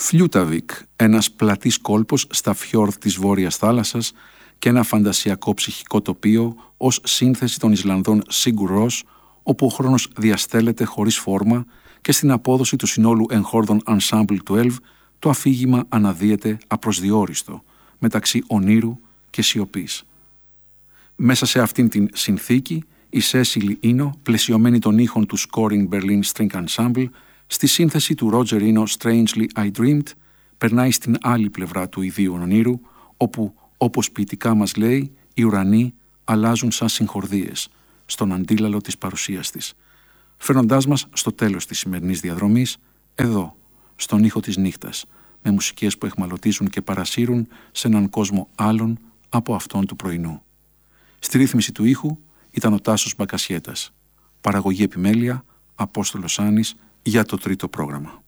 Φλιούταβικ, ένας πλατής κόλπος στα φιόρδ της Βόρειας Θάλασσας και ένα φαντασιακό ψυχικό τοπίο ως σύνθεση των Ισλανδών Sigur Rós, όπου ο χρόνος διαστέλλεται χωρίς φόρμα και στην απόδοση του συνόλου εγχόρδων Ensemble 12 το αφήγημα αναδύεται απροσδιόριστο μεταξύ ονείρου και σιωπής. Μέσα σε αυτήν την συνθήκη, η Σέσιλι Ίνο, πλαισιωμένη των ήχων του Scoring Berlin String Ensemble, στη σύνθεση του Roger Eno Strangely I Dreamed, περνάει στην άλλη πλευρά του ιδίου ονείρου, όπου, όπως ποιητικά μας λέει, οι ουρανοί αλλάζουν σαν συγχορδίες στον αντίλαλο της παρουσίας της, φέρνοντάς μας στο τέλος της σημερινής διαδρομής, εδώ, στον ήχο της νύχτας, με μουσικές που εχμαλωτίζουν και παρασύρουν σε έναν κόσμο άλλον από αυτόν του πρωινού. Στη ρύθμιση του ήχου ήταν ο Τάσος Μπακασιέτας. Παραγωγή επιμέλεια, Απόστολος Άνης, για το τρίτο πρόγραμμα.